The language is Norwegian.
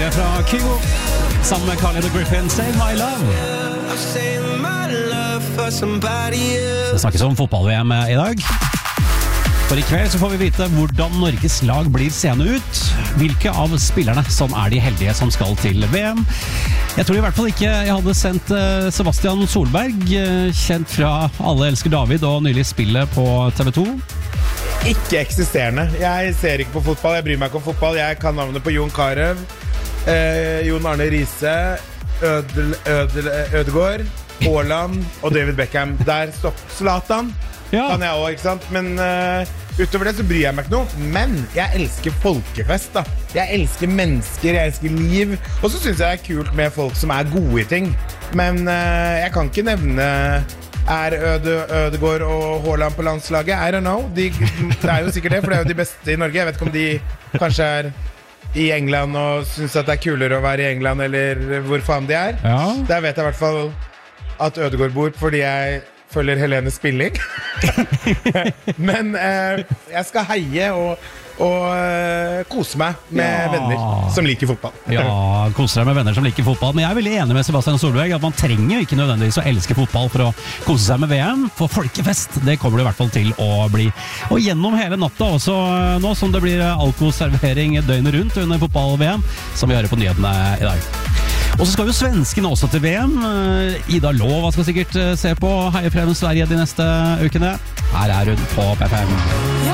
4 fra Kygo, sammen med Carly the Griffin, Save My Love. Det snakkes om fotball-VM i dag. For i kveld så får vi vite hvordan Norges lag blir seende ut, hvilke av spillerne som de heldige som skal til VM. Jeg tror i hvert fall ikke jeg hadde sendt Sebastian Solberg, kjent fra Alle elsker David og nylig spillet på TV 2. Ikke eksisterende. Jeg ser ikke på fotball, jeg bryr meg ikke om fotball. Jeg kan navnet på Jon Carew, Jon Arne Riise, Ødegaard, Haaland og David Beckham. Der stopp Zlatan. Ja. Kan jeg også, ikke sant? Men utover det så bryr jeg meg ikke noe. Men jeg elsker folkefest da. Jeg elsker mennesker, jeg elsker liv. Og så synes jeg det er kult med folk som gode i ting. Men jeg kan ikke nevne Ødegaard og Haaland på landslaget. I don't know. Det jo sikkert det, for det jo de beste i Norge. Jeg vet ikke om de kanskje i England og synes at det kulere å være i England, eller hvor faen de Ja. Der vet jeg i hvert fall at Ødegaard bor, fordi jeg følger Helene Spilling. Men jeg skal heie og kose meg med venner som liker fotball. Ja, kose deg med venner som liker fotball. Men jeg er veldig enig med Sebastian Solberg at man trenger ikke nødvendigvis å elske fotball for å kose seg med VM. For folkefest, det kommer det i hvert fall til å bli. Og gjennom hele natta også nå, som det blir alkoholservering døgnet rundt under fotball-VM, som vi hører på nyhetene i dag. Og så skal jo svenskene også til VM. Ida Lova skal sikkert se på Heie frem Sverige de neste ukene. Her hun på P5.